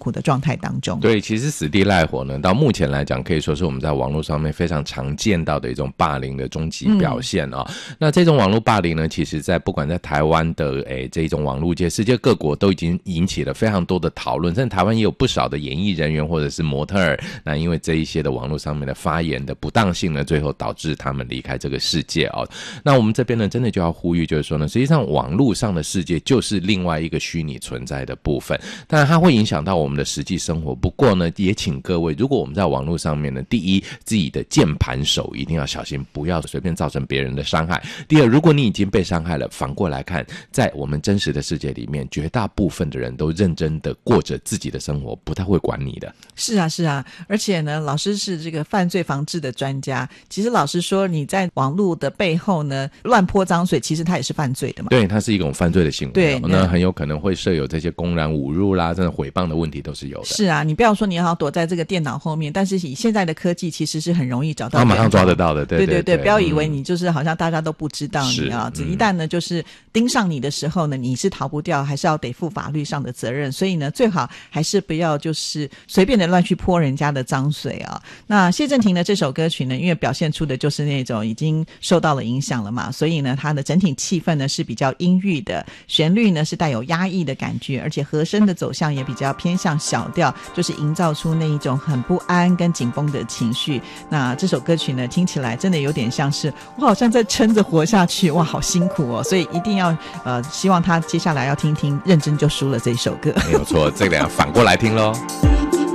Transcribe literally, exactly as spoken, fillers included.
苦的状态当中。 对，其实死地赖活呢，到目前来讲可以说是我们在网络上面非常常见到的一种霸凌的终极表现啊、哦嗯。那这种网络霸凌呢，其实在不管在台湾的诶这种网络界，世界各国都已经引起了非常多的讨论，甚至台湾也有不少的演艺人员或者是模特儿，那因为这一些的网络上面的发言的不当性呢，最后导致他们离开这个世界哦。那我们这边呢，真的就要呼吁，就是说呢，实际上网络上的世界就是另外一个虚拟存在的部分，当然它会影响到我们的实际生活。不过呢，也请各位，如果我们在网络上面呢，第一，自己的键盘手一定要小心，不要随便造成别人的伤害。第二，如果你已经被伤害了，反过来看，在我们真实的世界里面，绝大部分的人都认真的过着自己的生活，不太会管你的。 是啊是啊，而且呢，老师是这个犯罪防治的专家，其实老师说你在网络的背后呢乱泼脏水，其实它也是犯罪的嘛。 对，它是一种犯罪的行为。 对， 那很有可能会设有这些公然侮辱啦，真的诽谤的问题都是有的。 是啊，你不要说你要躲在这个电脑后面，但是以现在的科技其实是很容易找到， 他马上抓得到的。对对对对， 对，不要以为你就是好像大家都不知道你啊， 嗯、 一旦呢就是盯上你的时候呢，你是逃不掉，还是要得负法律上的责任。所以呢，最好还是不要就是随便的乱去泼人家的脏水啊。那谢震廷的这首歌曲呢，因为表现出的就是那种已经受到了影响了嘛，所以呢，它的整体气氛呢是比较阴郁的，旋律呢是带有压抑的感觉，而且和声的走向也比较偏向小调，就是营造出那一种很不安跟紧绷的情绪。那这首歌曲呢，听起来真的有点像是我好像在撑着活下去，哇，好辛苦哦！所以一定要呃，希望他接下来要听听认真就输了这一首歌。 没有错，这个要反过来听咯。